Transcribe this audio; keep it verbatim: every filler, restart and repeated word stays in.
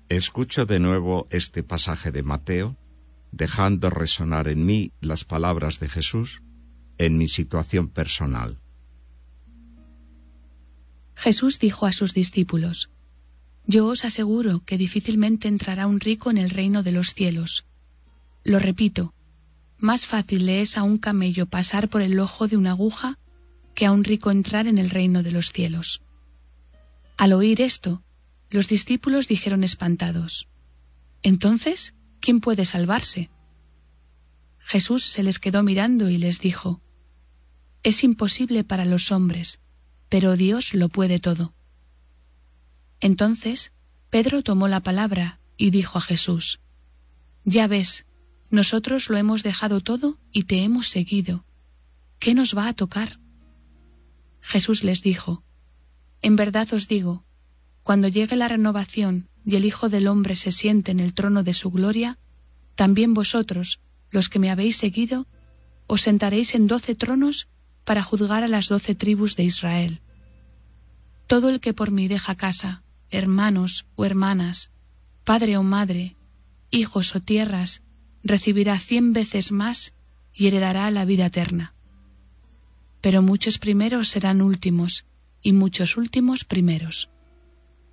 Escucho de nuevo este pasaje de Mateo, dejando resonar en mí las palabras de Jesús en mi situación personal. Jesús dijo a sus discípulos: Yo os aseguro que difícilmente entrará un rico en el reino de los cielos. Lo repito, más fácil le es a un camello pasar por el ojo de una aguja que a un rico entrar en el reino de los cielos. Al oír esto, los discípulos dijeron espantados: Entonces, ¿quién puede salvarse? Jesús se les quedó mirando y les dijo: Es imposible para los hombres, pero Dios lo puede todo. Entonces Pedro tomó la palabra y dijo a Jesús: Ya ves, nosotros lo hemos dejado todo y te hemos seguido. ¿Qué nos va a tocar? Jesús les dijo: En verdad os digo, cuando llegue la renovación y el Hijo del Hombre se siente en el trono de su gloria, también vosotros, los que me habéis seguido, os sentaréis en doce tronos para juzgar a las doce tribus de Israel. Todo el que por mí deja casa, hermanos o hermanas, padre o madre, hijos o tierras, recibirá cien veces más y heredará la vida eterna. Pero muchos primeros serán últimos, y muchos últimos primeros.